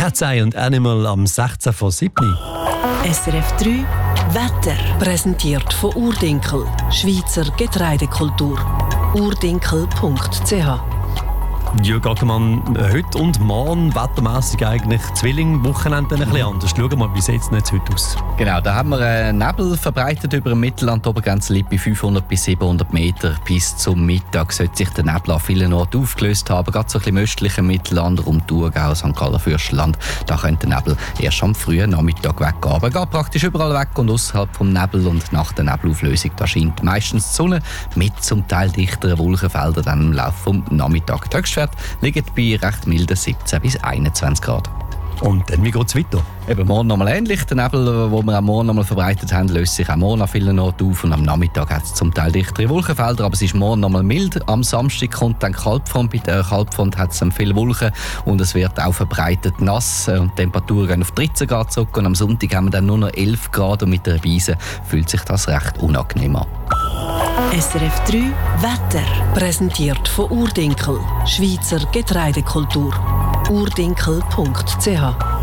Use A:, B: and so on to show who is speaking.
A: Cat's Eye und Animal am 16 vor 7.
B: SRF 3 Wetter. Präsentiert von Urdinkel, Schweizer Getreidekultur. urdinkel.ch.
A: Ja, Gaggemann, heute und morgen wettermässig eigentlich Zwilling-Wochenende ein bisschen anders. Schauen wir mal, wie sieht es jetzt heute aus?
C: Genau, da haben wir Nebel verbreitet über dem Mittelland. Die Obergrenze liegt bei 500 bis 700 Meter. Bis zum Mittag sollte sich der Nebel an vielen Orten aufgelöst haben. Gerade so ein bisschen im östlichen Mittelland, rund Thurgau, St. Gallen, Fürstenland. Da könnte der Nebel erst am frühen Nachmittag weggehen. Aber er geht praktisch überall weg und außerhalb vom Nebel. Und nach der Nebelauflösung da scheint meistens die Sonne mit zum Teil dichteren Wolkenfeldern dann im Laufe des Nachmittags. Die Höchstwerte liegen bei recht milden 17 bis 21 Grad.
A: Und dann, wie geht es weiter?
C: Eben morgen nochmal ähnlich. Der Nebel, den wir am Morgen nochmal verbreitet haben, löst sich auch morgen an vielen Orten auf. Und am Nachmittag hat es zum Teil dichtere Wolkenfelder, aber es ist morgen nochmal mild. Am Samstag kommt dann Kalbfront. Bei der Kalbfront hat es viele Wolken und es wird auch verbreitet nass. Und die Temperaturen gehen auf 13 Grad zurück. Und am Sonntag haben wir dann nur noch 11 Grad und mit der Beise fühlt sich das recht unangenehm an.
B: SRF 3 Wetter. Präsentiert von Urdinkel, Schweizer Getreidekultur. urdinkel.ch